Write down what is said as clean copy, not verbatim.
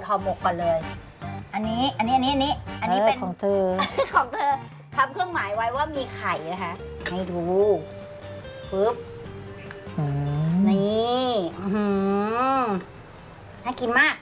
ดห่อหมกก่อนเลย อันนี้เป็นของเธอของเธอทำเครื่องหมายไว้ว่ามีไข่นะคะให้ดูปึ๊บนี่น่ากินมาก